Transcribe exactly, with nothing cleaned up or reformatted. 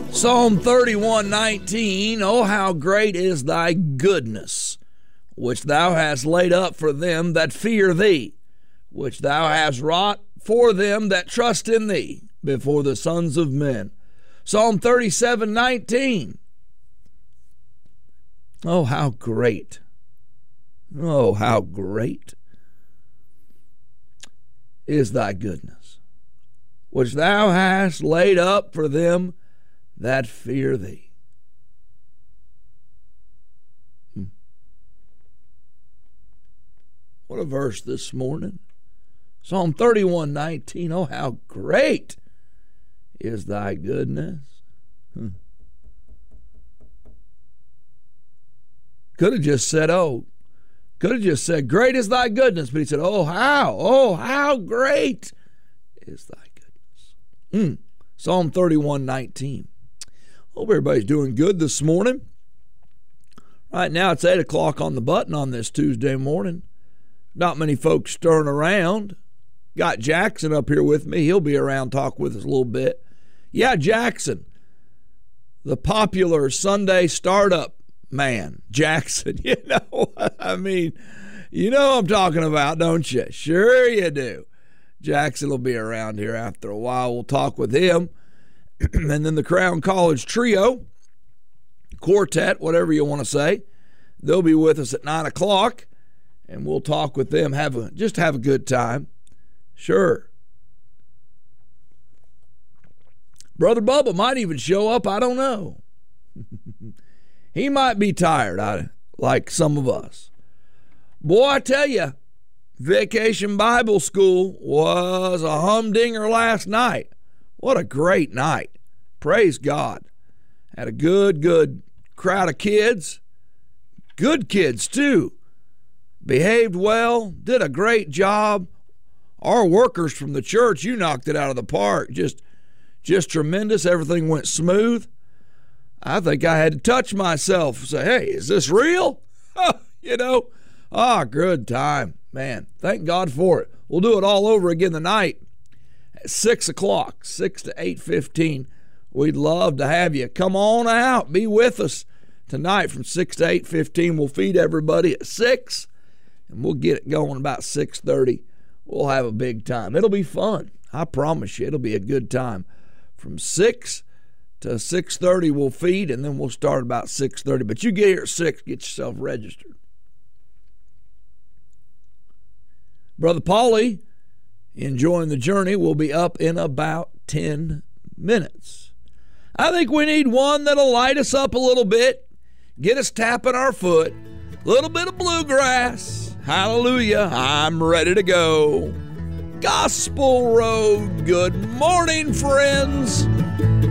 Psalm thirty-one nineteen, oh, how great is thy goodness, which thou hast laid up for them that fear thee, which thou hast wrought for them that trust in thee before the sons of men. Psalm thirty-seven nineteen, oh, how great, oh, how great is thy goodness, which thou hast laid up for them that fear thee. Hmm. What a verse this morning. Psalm thirty-one nineteen, oh, how great is thy goodness. Hmm. Could have just said, oh, could have just said, great is thy goodness. But he said, oh, how, oh, how great is thy goodness. Hmm. Psalm thirty-one nineteen. Hope everybody's doing good this morning. Right now it's eight o'clock on the button on this Tuesday morning. Not many folks stirring around. Got Jackson up here with me. He'll be around, talk with us a little bit. Yeah, Jackson, the popular Sunday startup man, Jackson. You know, I mean, you know what I'm talking about, don't you? Sure you do. Jackson will be around here after a while. We'll talk with him. And then the Crown College Trio, quartet, whatever you want to say, they'll be with us at nine o'clock, and we'll talk with them. Have a just have a good time. Sure. Brother Bubba might even show up. I don't know. He might be tired, I, like some of us. Boy, I tell you, Vacation Bible School was a humdinger last night. What a great night. Praise God. Had a good, good crowd of kids. Good kids, too. Behaved well. Did a great job. Our workers from the church, you knocked it out of the park. Just, just tremendous. Everything went smooth. I think I had to touch myself and say, hey, is this real? You know, ah, good time. Man, thank God for it. We'll do it all over again tonight at six o'clock, six to eight fifteen. We'd love to have you. Come on out. Be with us tonight from six to eight fifteen. We'll feed everybody at six, and we'll get it going about six thirty. We'll have a big time. It'll be fun. I promise you, it'll be a good time. From six to six thirty we'll feed, and then we'll start about six thirty. But you get here at six, get yourself registered. Brother Paulie, enjoying the journey, will be up in about ten minutes. I think we need one that'll light us up a little bit, get us tapping our foot, a little bit of bluegrass. Hallelujah, I'm ready to go. Gospel Road, good morning, friends.